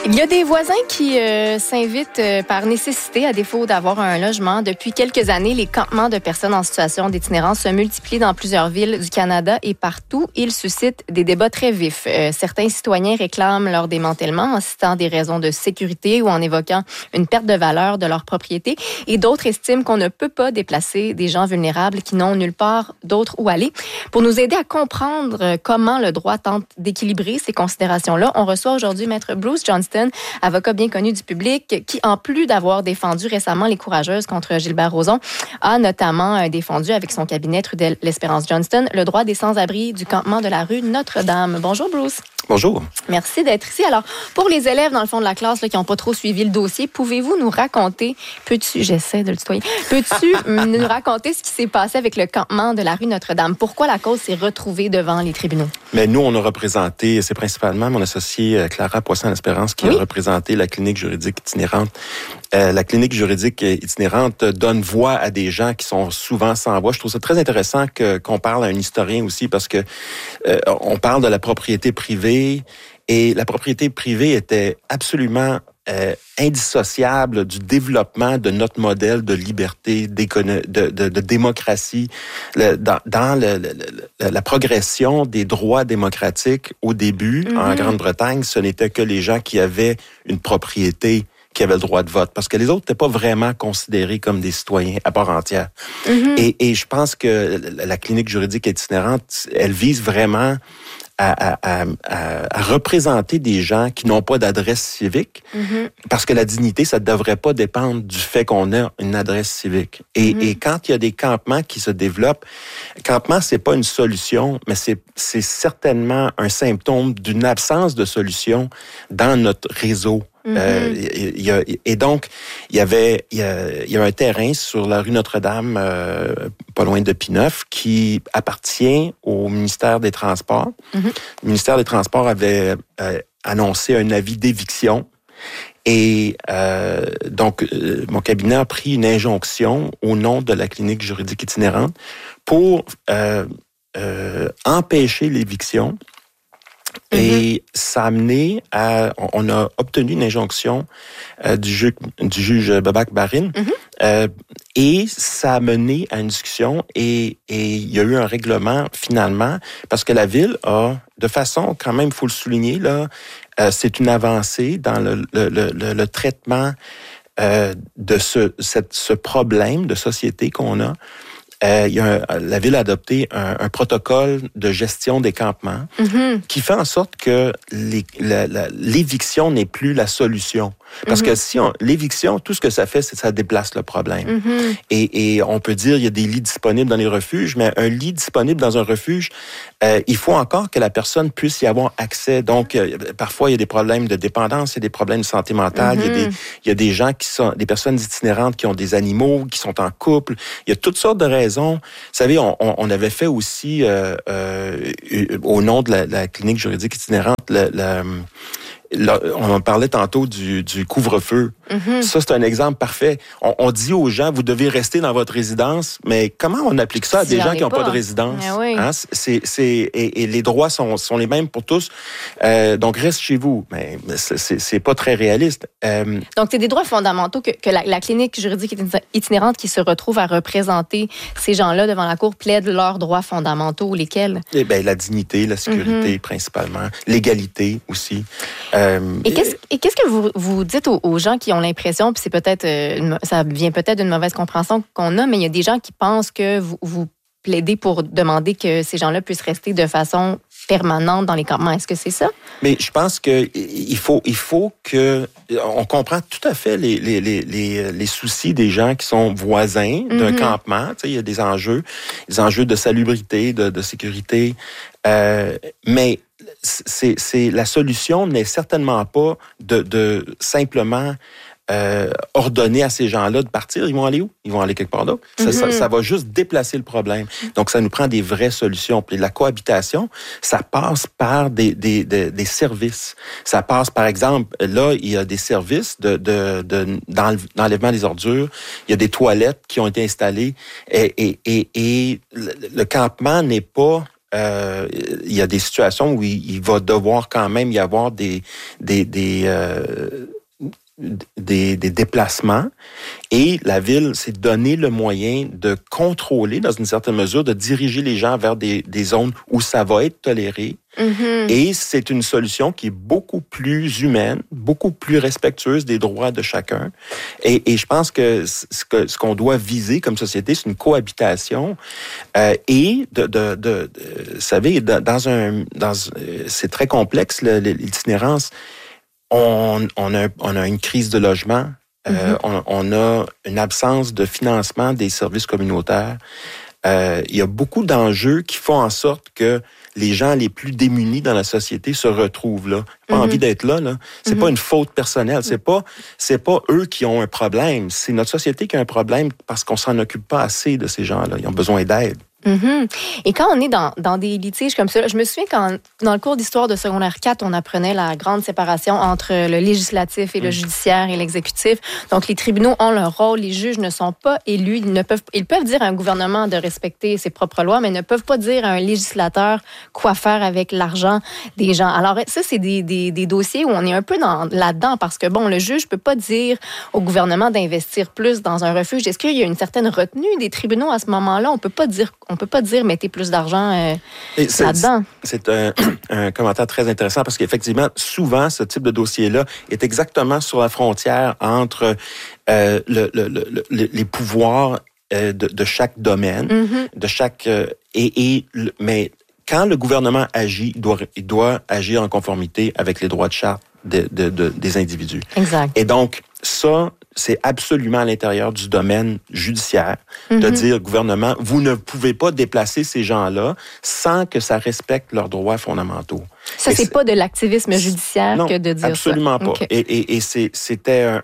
Il y a des voisins qui s'invitent par nécessité, à défaut d'avoir un logement. Depuis quelques années, les campements de personnes en situation d'itinérance se multiplient dans plusieurs villes du Canada et partout. Ils suscitent des débats très vifs. Certains citoyens réclament leur démantèlement en citant des raisons de sécurité ou en évoquant une perte de valeur de leur propriété. Et d'autres estiment qu'on ne peut pas déplacer des gens vulnérables qui n'ont nulle part d'autre où aller. Pour nous aider à comprendre comment le droit tente d'équilibrer ces considérations-là, on reçoit aujourd'hui Maître Bruce Johnston, avocat bien connu du public, qui, en plus d'avoir défendu récemment les Courageuses contre Gilbert Rozon, a notamment défendu avec son cabinet Trudel l'Espérance Johnston le droit des sans-abri du campement de la rue Notre-Dame. Bonjour Bruce. Bonjour. Merci d'être ici. Alors, pour les élèves dans le fond de la classe là, qui n'ont pas trop suivi le dossier, pouvez-vous nous raconter, j'essaie de le tutoyer, peux-tu nous raconter ce qui s'est passé avec le campement de la rue Notre-Dame? Pourquoi la cause s'est retrouvée devant les tribunaux? Mais nous, on a représenté, c'est principalement mon associé Clara Poisson-L'Espérance qui a représenté la clinique juridique itinérante. La clinique juridique itinérante donne voix à des gens qui sont souvent sans voix. Je trouve ça très intéressant qu'on parle à un historien aussi parce que on parle de la propriété privée et la propriété privée était absolument indissociable du développement de notre modèle de liberté, de démocratie. Dans la progression des droits démocratiques au début, en Grande-Bretagne, ce n'était que les gens qui avaient une propriété qui avaient le droit de vote, parce que les autres n'étaient pas vraiment considérés comme des citoyens à part entière. Et je pense que la clinique juridique itinérante, elle vise vraiment à représenter des gens qui n'ont pas d'adresse civique, parce que la dignité, ça ne devrait pas dépendre du fait qu'on a une adresse civique. Et quand il y a des campements qui se développent, campement, c'est pas une solution, mais c'est certainement un symptôme d'une absence de solution dans notre réseau. Et donc, il y a un terrain sur la rue Notre-Dame, pas loin de P9, qui appartient au ministère des Transports. Le ministère des Transports avait annoncé un avis d'éviction. Et donc, mon cabinet a pris une injonction au nom de la clinique juridique itinérante pour empêcher l'éviction. Et ça a amené on a obtenu une injonction du juge Babak-Barin, et ça a mené à une discussion et il y a eu un règlement finalement, parce que la ville a, de façon quand même, il faut le souligner, là, c'est une avancée dans le traitement de ce problème de société qu'on a. La ville a adopté un protocole de gestion des campements qui fait en sorte que l'éviction n'est plus la solution. Parce que si l'éviction, tout ce que ça fait, c'est que ça déplace le problème. Et on peut dire il y a des lits disponibles dans les refuges, mais un lit disponible dans un refuge, il faut encore que la personne puisse y avoir accès. Donc, parfois, il y a des problèmes de dépendance, il y a des problèmes de santé mentale, il y a des gens qui sont des personnes itinérantes qui ont des animaux, qui sont en couple. Il y a toutes sortes de raisons. Vous savez, on avait fait aussi, au nom de la clinique juridique itinérante, on en parlait tantôt du couvre-feu. Ça, c'est un exemple parfait. On dit aux gens, vous devez rester dans votre résidence, mais comment on applique ça à des gens qui n'ont pas de résidence? Hein? Et les droits sont les mêmes pour tous. Donc, reste chez vous. Mais c'est pas très réaliste. Donc, c'est des droits fondamentaux que la clinique juridique itinérante qui se retrouve à représenter ces gens-là devant la cour plaide leurs droits fondamentaux, lesquels? Eh bien, la dignité, la sécurité principalement, l'égalité aussi. Et qu'est-ce que vous dites aux gens qui ont l'impression, puis c'est peut-être ça vient peut-être d'une mauvaise compréhension qu'on a, mais il y a des gens qui pensent que vous plaidez pour demander que ces gens-là puissent rester de façon permanente dans les campements. Est-ce que c'est ça? Mais je pense que il faut que on comprend tout à fait les soucis des gens qui sont voisins d'un campement. Tu sais, il y a des enjeux de salubrité, de sécurité, mais c'est la solution n'est certainement pas de simplement ordonner à ces gens-là de partir. Ils vont aller où? Ils vont aller quelque part d'autre. Ça va juste déplacer le problème. Donc, ça nous prend des vraies solutions. Puis la cohabitation, ça passe par des services. Ça passe, par exemple, là, il y a des services d'enlèvement des ordures. Il y a des toilettes qui ont été installées. Et le campement n'est pas il y a des situations où il va devoir quand même y avoir des déplacements, et la ville s'est donné le moyen de contrôler, dans une certaine mesure, de diriger les gens vers des zones où ça va être toléré. Mm-hmm. Et c'est une solution qui est beaucoup plus humaine, beaucoup plus respectueuse des droits de chacun. Et je pense que ce qu'on doit viser comme société, c'est une cohabitation. Et vous savez, c'est très complexe, l'itinérance. On a une crise de logement, on a une absence de financement des services communautaires. Il y a beaucoup d'enjeux qui font en sorte que les gens les plus démunis dans la société se retrouvent là. Pas envie d'être là. C'est pas une faute personnelle. C'est pas eux qui ont un problème. C'est notre société qui a un problème parce qu'on s'en occupe pas assez de ces gens-là. Ils ont besoin d'aide. Mm-hmm. Et quand on est dans des litiges comme ça, je me souviens quand dans le cours d'histoire de secondaire 4, on apprenait la grande séparation entre le législatif et le judiciaire et l'exécutif. Donc les tribunaux ont leur rôle, les juges ne sont pas élus, ils peuvent dire à un gouvernement de respecter ses propres lois, mais ne peuvent pas dire à un législateur quoi faire avec l'argent des gens. Alors ça, c'est des dossiers où on est un peu là-dedans parce que le juge peut pas dire au gouvernement d'investir plus dans un refuge. Est-ce qu'il y a une certaine retenue des tribunaux à ce moment-là? On peut pas dire mettez plus d'argent là-dedans. C'est un commentaire très intéressant parce qu'effectivement, souvent, ce type de dossier-là est exactement sur la frontière entre les pouvoirs de chaque domaine, de chaque mais quand le gouvernement agit, il doit agir en conformité avec les droits de charte des individus. Exact. Et donc, ça, c'est absolument à l'intérieur du domaine judiciaire de dire, gouvernement, vous ne pouvez pas déplacer ces gens-là sans que ça respecte leurs droits fondamentaux. Ça, c'est pas de l'activisme judiciaire que de dire ça. Absolument pas. Okay. Et c'était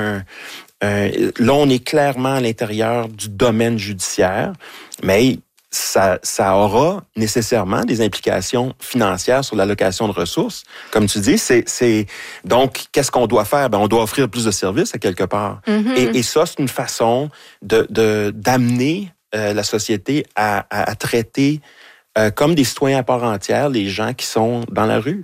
là, on est clairement à l'intérieur du domaine judiciaire, mais ça aura nécessairement des implications financières sur l'allocation de ressources. Comme tu dis, donc, qu'est-ce qu'on doit faire? On doit offrir plus de services à quelque part. Et ça, c'est une façon d'amener la société à traiter comme des citoyens à part entière les gens qui sont dans la rue.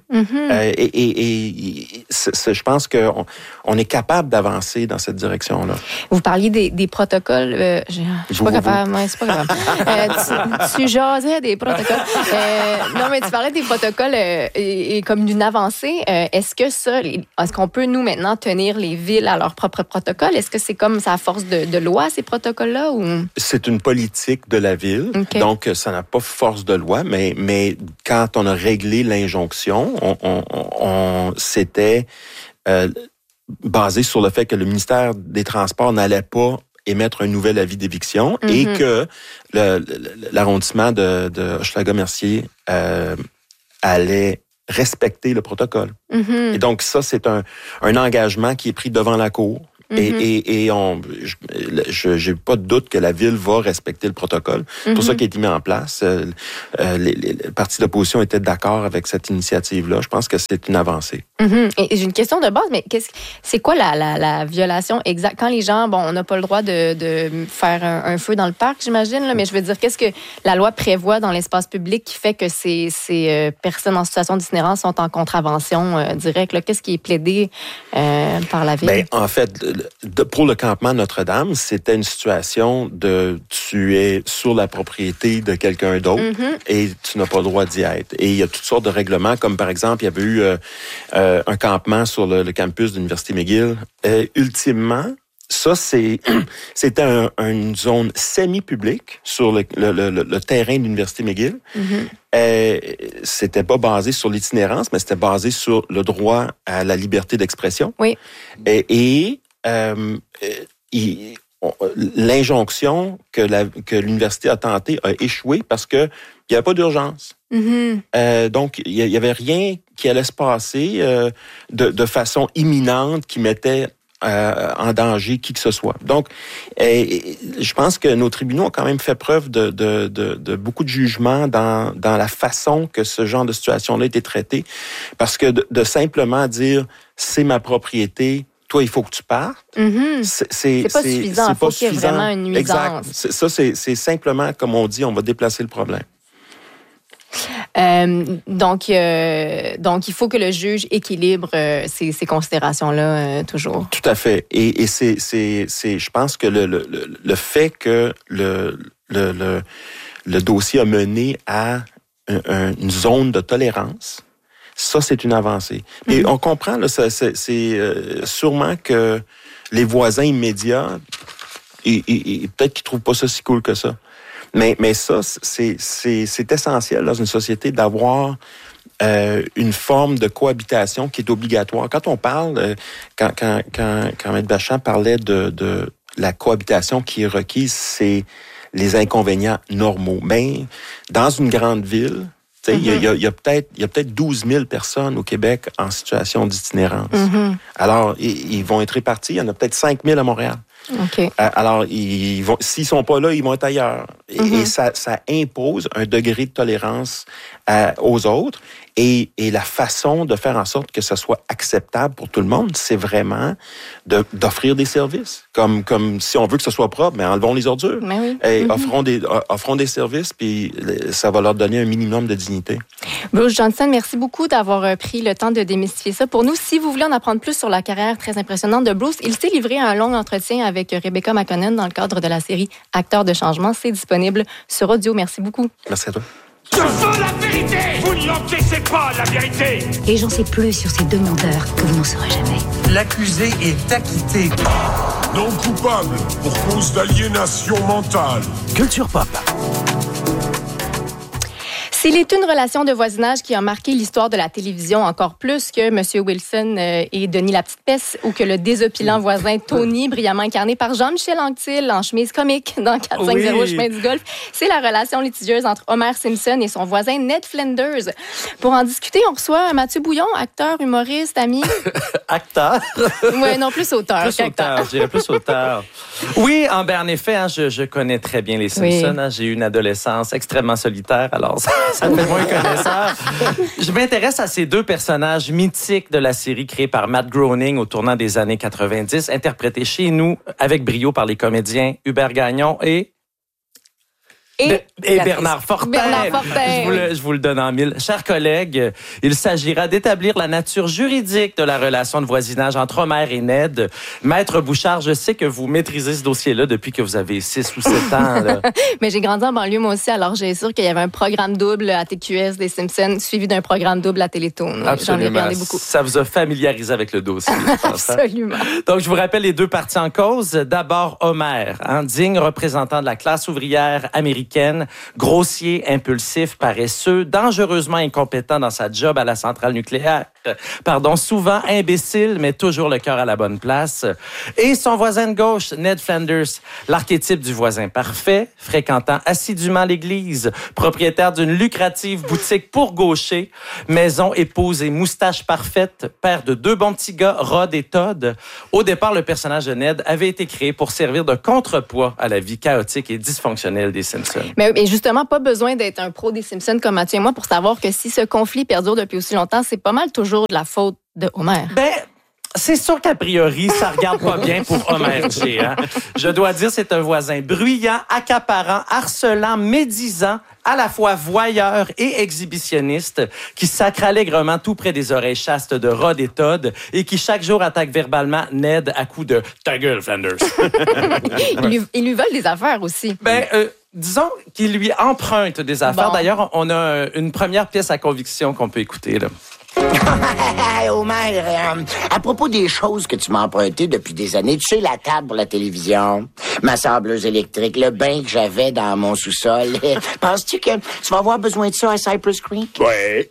Je pense qu'on est capable d'avancer dans cette direction-là. Vous parliez des protocoles. Je suis pas capable. Ouais, c'est pas grave. Tu jasais des protocoles. Non, mais tu parlais des protocoles et comme d'une avancée. Est-ce qu'on peut, nous, maintenant, tenir les villes à leurs propres protocoles? Est-ce que c'est comme ça à force de loi, ces protocoles-là? Ou... C'est une politique de la ville. Okay. Donc, ça n'a pas force de loi, mais quand on a réglé l'injonction, on s'était basé sur le fait que le ministère des Transports n'allait pas émettre un nouvel avis d'éviction et que l'arrondissement de Hochelaga-Mercier allait respecter le protocole. Et donc ça, c'est un engagement qui est pris devant la Cour. Et j'ai pas de doute que la ville va respecter le protocole. C'est pour ça qu'il a été mis en place. Les partis d'opposition étaient d'accord avec cette initiative-là. Je pense que c'est une avancée. Et j'ai une question de base, mais c'est quoi la violation exacte? Quand les gens, on n'a pas le droit de faire un feu dans le parc, j'imagine, là, mais je veux dire, qu'est-ce que la loi prévoit dans l'espace public qui fait que ces personnes en situation d'itinérance sont en contravention directe? Là? Qu'est-ce qui est plaidé par la ville? En fait, pour le campement Notre-Dame, c'était une situation de tu es sur la propriété de quelqu'un d'autre et tu n'as pas le droit d'y être. Et il y a toutes sortes de règlements, comme par exemple, il y avait eu un campement sur le campus de l'Université McGill. Ultimement, ça, c'était une zone semi-publique sur le terrain de l'Université McGill. C'était pas basé sur l'itinérance, mais c'était basé sur le droit à la liberté d'expression. Oui. L'injonction que l'université a tentée a échoué parce que il n'y avait pas d'urgence. Donc, il y avait rien qui allait se passer de façon imminente qui mettait en danger qui que ce soit. Donc, je pense que nos tribunaux ont quand même fait preuve de beaucoup de jugement dans la façon que ce genre de situation-là a été traité, parce que de simplement dire c'est ma propriété, toi, il faut que tu partes. C'est pas suffisant. Il faut qu'il y ait vraiment une nuisance. Exact. Ça, c'est simplement, comme on dit, on va déplacer le problème. Donc, il faut que le juge équilibre ces considérations-là toujours. Tout à fait. Et c'est je pense que le fait que le dossier a mené à une zone de tolérance, ça, c'est une avancée. Et on comprend, là, c'est sûrement que les voisins immédiats, et peut-être qu'ils trouvent pas ça si cool que ça. Mais ça, c'est essentiel dans une société d'avoir une forme de cohabitation qui est obligatoire. Quand on parle, quand M. Bachand parlait de la cohabitation qui est requise, c'est les inconvénients normaux. Mais dans une grande ville, il y a peut-être 12 000 personnes au Québec en situation d'itinérance. Alors, ils vont être répartis. Il y en a peut-être 5 000 à Montréal. Okay. Alors, s'ils sont pas là, ils vont être ailleurs. Et ça impose un degré de tolérance aux autres. Et la façon de faire en sorte que ça soit acceptable pour tout le monde, c'est vraiment d'offrir des services. Comme si on veut que ce soit propre, mais enlevons les ordures. Mais oui. Et offrons des services, puis ça va leur donner un minimum de dignité. Bruce Johnson, merci beaucoup d'avoir pris le temps de démystifier ça pour nous. Si vous voulez en apprendre plus sur la carrière très impressionnante de Bruce, il s'est livré à un long entretien avec Rebecca McConnell dans le cadre de la série Acteurs de changement. C'est disponible sur audio. Merci beaucoup. Merci à toi. Je veux la vérité! Vous n'encaissez pas la vérité! Et j'en sais plus sur ces deux menteurs que vous n'en saurez jamais. L'accusé est acquitté. Non coupable pour cause d'aliénation mentale. Culture pop. S'il est une relation de voisinage qui a marqué l'histoire de la télévision encore plus que M. Wilson et Denis la petite peste ou que le désopilant voisin Tony, brillamment incarné par Jean-Michel Anctil en chemise comique dans 450 chemin du Golfe, c'est la relation litigieuse entre Homer Simpson et son voisin Ned Flanders. Pour en discuter, on reçoit Mathieu Bouillon, acteur, humoriste, ami. Acteur? Oui, non, plus auteur. Plus auteur, je dirais plus auteur. Oui, en effet, je connais très bien les Simpsons. Oui. J'ai eu une adolescence extrêmement solitaire, alors ça me fait moins connaisseur. Je m'intéresse à ces deux personnages mythiques de la série créée par Matt Groening au tournant des années 90, interprétés chez nous avec brio par les comédiens Hubert Gagnon et Bernard Fortin. Je vous le donne en mille. Chers collègues, il s'agira d'établir la nature juridique de la relation de voisinage entre Homer et Ned. Maître Bouchard, je sais que vous maîtrisez ce dossier-là depuis que vous avez 6 ou 7 ans. Là. Mais j'ai grandi en banlieue moi aussi, alors j'ai sûr qu'il y avait un programme double à TQS des Simpsons suivi d'un programme double à Télétoon. J'en ai regardé beaucoup. Ça vous a familiarisé avec le dossier, je pense. Absolument. Donc, je vous rappelle les deux parties en cause. D'abord, Homer, digne représentant de la classe ouvrière américaine, grossier, impulsif, paresseux, dangereusement incompétent dans sa job à la centrale nucléaire, souvent imbécile, mais toujours le cœur à la bonne place. Et son voisin de gauche, Ned Flanders, l'archétype du voisin parfait, fréquentant assidûment l'église, propriétaire d'une lucrative boutique pour gauchers, maison, épouse et moustache parfaite, père de 2 bons petits gars, Rod et Todd. Au départ, le personnage de Ned avait été créé pour servir de contrepoids à la vie chaotique et dysfonctionnelle des Simpsons. Mais justement, pas besoin d'être un pro des Simpsons comme Mathieu et moi pour savoir que si ce conflit perdure depuis aussi longtemps, c'est pas mal toujours de la faute de Homer. C'est sûr qu'a priori, ça regarde pas bien pour Homer G. Je dois dire, c'est un voisin bruyant, accaparant, harcelant, médisant, à la fois voyeur et exhibitionniste, qui sacre allègrement tout près des oreilles chastes de Rod et Todd et qui chaque jour attaque verbalement Ned à coups de « Ta gueule, Flanders! » Il lui vole des affaires aussi. Disons qu'il lui emprunte des affaires. Bon. D'ailleurs, on a une première pièce à conviction qu'on peut écouter, là. Homer, à propos des choses que tu m'as empruntées depuis des années, tu sais, la table pour la télévision, ma sableuse électrique, le bain que j'avais dans mon sous-sol, penses-tu que tu vas avoir besoin de ça à Cypress Creek? Oui.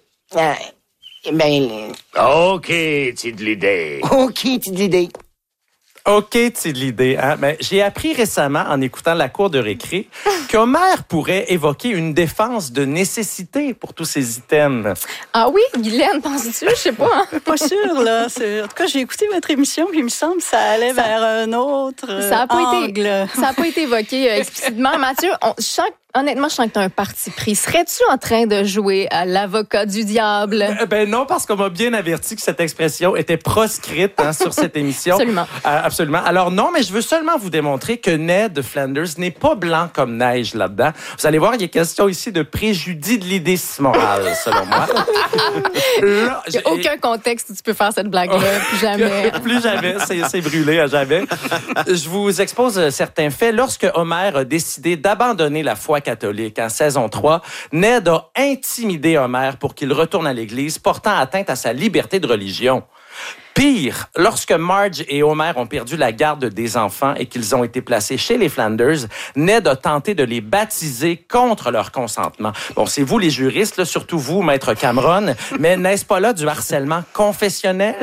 OK, t'as de l'idée. OK, t'as de l'idée. OK, c'est de l'idée. Mais j'ai appris récemment, en écoutant la cour de récré, qu'Homer pourrait évoquer une défense de nécessité pour tous ces items. Ah oui, Guylaine, penses-tu? Je sais pas. Hein? Pas sûr, là. En tout cas, j'ai écouté votre émission, puis il me semble que ça allait vers un autre ça a pas angle. Ça n'a pas été évoqué explicitement. Mathieu, honnêtement, je sens que tu as un parti pris. Serais-tu en train de jouer à l'avocat du diable? Ben non, parce qu'on m'a bien averti que cette expression était proscrite sur cette émission. Absolument. Absolument. Alors non, mais je veux seulement vous démontrer que Ned Flanders n'est pas blanc comme neige là-dedans. Vous allez voir, il y a question ici de préjudice de l'idécisme moral, selon moi. Là, il n'y a aucun contexte où tu peux faire cette blague-là. Plus jamais. Plus jamais. C'est brûlé à jamais. Je vous expose certains faits. Lorsque Homer a décidé d'abandonner la foi catholique en saison 3, Ned a intimidé Homer pour qu'il retourne à l'église, portant atteinte à sa liberté de religion. Pire, lorsque Marge et Homer ont perdu la garde des enfants et qu'ils ont été placés chez les Flanders, Ned a tenté de les baptiser contre leur consentement. Bon, c'est vous les juristes, là, surtout vous, Maître Cameron, mais n'est-ce pas là du harcèlement confessionnel?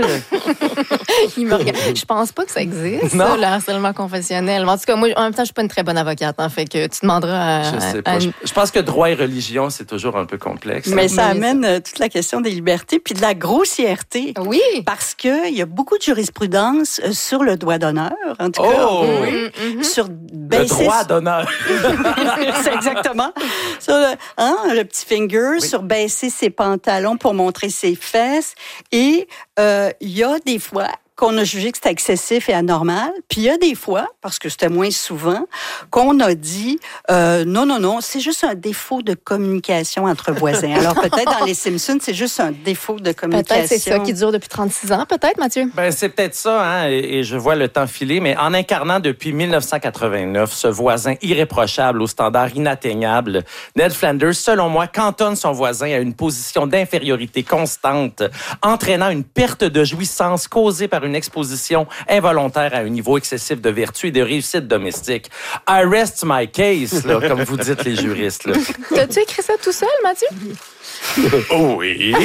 Il me regarde. Je pense pas que ça existe, non. Ça, le harcèlement confessionnel. En tout cas, moi, en même temps, je suis pas une très bonne avocate, hein, fait que tu demanderas à... Je sais pas. Je pense que droit et religion, c'est toujours un peu complexe. Mais ça amène toute la question des libertés puis de la grossièreté. Oui. Parce que il y a beaucoup de jurisprudence sur le droit d'honneur, en tout cas. Oui. Sur le droit d'honneur. C'est exactement. Sur le petit finger, sur baisser ses pantalons pour montrer ses fesses. Et il y a des fois qu'on a jugé que c'était excessif et anormal. Puis il y a des fois, parce que c'était moins souvent, qu'on a dit non, c'est juste un défaut de communication entre voisins. Alors peut-être dans les Simpsons, c'est juste un défaut de communication. Peut-être c'est ça qui dure depuis 36 ans, peut-être, Mathieu? Ben, c'est peut-être ça, hein, et je vois le temps filer, mais en incarnant depuis 1989 ce voisin irréprochable aux standards inatteignables, Ned Flanders, selon moi, cantonne son voisin à une position d'infériorité constante, entraînant une perte de jouissance causée par une exposition involontaire à un niveau excessif de vertu et de réussite domestique. I rest my case, là, comme vous dites les juristes. Là. T'as-tu écrit ça tout seul, Mathieu? Oui.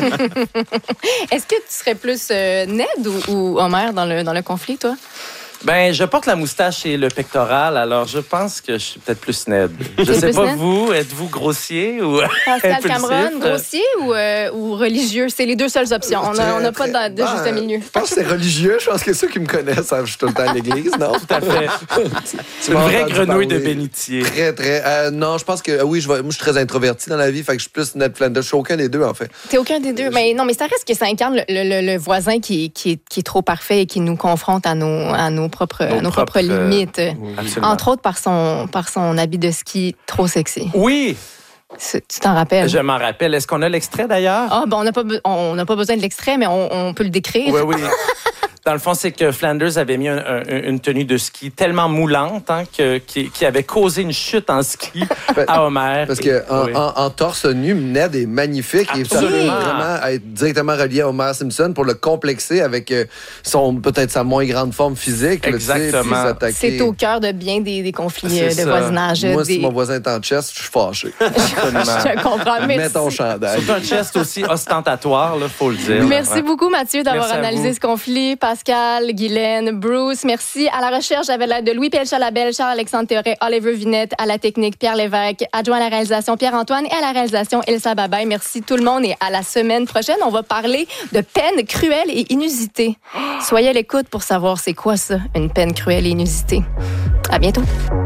Est-ce que tu serais plus Ned ou Homer dans le conflit, toi? Ben, je porte la moustache et le pectoral, alors je pense que je suis peut-être plus Ned. Je sais pas, vous, êtes-vous grossier ou Pascal impulsif? Cameron, grossier ou religieux? C'est les deux seules options. On n'a pas de juste milieu. Je pense que c'est religieux. Je pense que ceux qui me connaissent savent que je suis tout le temps à l'église, non? Tout à fait. C'est une vraie grenouille de bénitier. Très, très. Non, je pense que oui, moi, je suis très introverti dans la vie, fait que je suis plus Ned Flanders. Je suis aucun des deux, en fait. T'es aucun des deux. Mais non, mais ça reste que ça incarne le voisin qui est trop parfait et qui nous confronte à nos propres limites. Entre autres par son habit de ski trop sexy. Oui! Tu t'en rappelles? Je m'en rappelle. Est-ce qu'on a l'extrait d'ailleurs? Ah, ben on n'a pas besoin de l'extrait, mais on peut le décrire. Oui. Dans le fond, c'est que Flanders avait mis une tenue de ski tellement moulante qui avait causé une chute en ski à Homer. Parce que en torse nu, Ned est magnifique. Absolument. Et ça peut vraiment être directement relié à Homer Simpson pour le complexer avec peut-être sa moins grande forme physique. Exactement. Là, c'est au cœur de bien des conflits de voisinage. Moi, si mon voisin est en chest, je suis fâché. Je comprends. Mets ton chandail. C'est un chest aussi ostentatoire, il faut le dire. Merci beaucoup, Mathieu, d'avoir analysé ce conflit. Pascal, Guylaine, Bruce, merci. À la recherche, j'avais l'aide de Louis-Pierre Chalabel, Charles-Alexandre Théoret, Oliver Vinette, à la technique, Pierre Lévesque, adjoint à la réalisation, Pierre-Antoine, et à la réalisation, Elsa Babaye. Merci tout le monde et à la semaine prochaine, on va parler de peine cruelle et inusitée. Soyez à l'écoute pour savoir c'est quoi ça, une peine cruelle et inusitée. À bientôt.